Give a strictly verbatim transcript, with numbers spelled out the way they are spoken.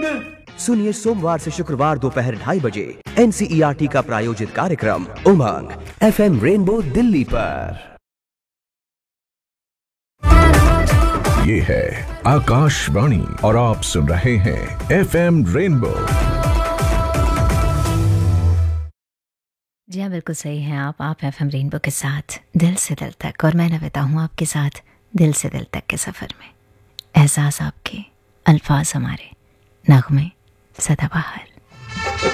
सुनिए सोमवार से शुक्रवार दोपहर ढाई बजे एनसीईआरटी का प्रायोजित कार्यक्रम उमंग एफएम रेनबो दिल्ली पर। ये है आकाशवाणी और आप सुन रहे हैं एफएम रेनबो। जी हाँ, बिल्कुल सही हैं आप आप एफएम रेनबो के साथ दिल से दिल तक, और मैं नविता हूँ आपके साथ दिल से दिल तक के सफ़र में। एहसास आपके, अल्फाज हमारे, नग़्मे सदाबहार।